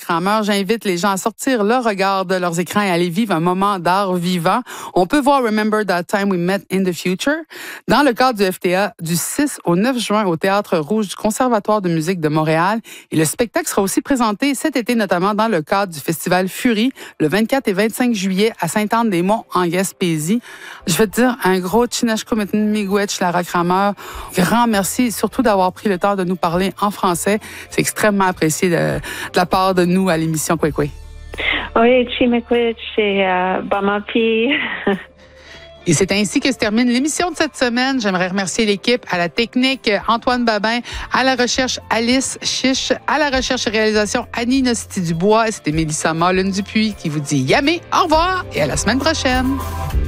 Cramer. J'invite les gens à sortir le regard de leurs écrans et à aller vivre un moment d'art vivant. On peut voir Remember That Time We Met in the Future dans le cadre du FTA du 6 au 9 juin au Théâtre Rouge du Conservatoire de musique de Montréal. Et le spectacle sera aussi présenté cet été, notamment dans le cadre du Festival Fury, le 24 et 25 juillet à Sainte-Anne-des-Monts, en Gaspésie. Je veux te dire un gros Chinashkumitin Miigwech, Lara Cramer. Grand merci, surtout d'avoir pris le temps de nous parler en français. C'est extrêmement apprécié de la part de nous à l'émission Kwekwe. Oui, Chimikwich et Bamapi. Et c'est ainsi que se termine l'émission de cette semaine. J'aimerais remercier l'équipe, à la technique, Antoine Babin, à la recherche, Alice Chiche, à la recherche et réalisation, Annie Nosti-Dubois. C'était Mélissa Malone-Dupuis qui vous dit yamé, au revoir et à la semaine prochaine.